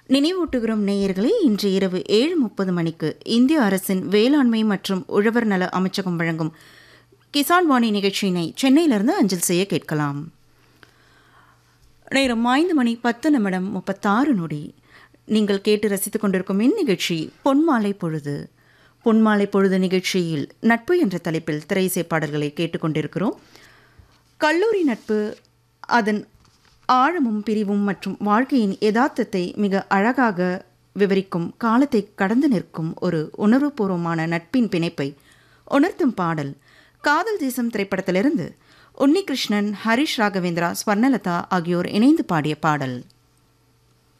நினைவூட்டுகிறோம் நேயர்களே, இன்று இரவு 7:30 மணிக்கு இந்திய அரசின் வேளாண்மை மற்றும் உழவர் நல அமைச்சகம் வழங்கும் கிசான் வாணி நிகழ்ச்சியினை சென்னையிலிருந்து அஞ்சல் செய்ய கேட்கலாம். நேரம் 5:10:36. நீங்கள் கேட்டு ரசித்துக் கொண்டிருக்கும் இந்நிகழ்ச்சி பொன்மாலை பொழுது. பொன்மாலை பொழுது நிகழ்ச்சியில் நட்பு என்ற தலைப்பில் திரையிசை பாடல்களை கேட்டுக்கொண்டிருக்கிறோம். கல்லூரி நட்பு அதன் ஆழமும் பிரிவும் மற்றும் வாழ்க்கையின் யதார்த்தத்தை மிக அழகாக விவரிக்கும், காலத்தை கடந்து நிற்கும் ஒரு உணர்வுபூர்வமான நட்பின் பிணைப்பை உணர்த்தும் பாடல் காதல் தேசம் திரைப்படத்திலிருந்து உன்னிகிருஷ்ணன், ஹரிஷ் ராகவேந்திரா, ஸ்வர்ணலதா ஆகியோர் இணைந்து பாடிய பாடல்.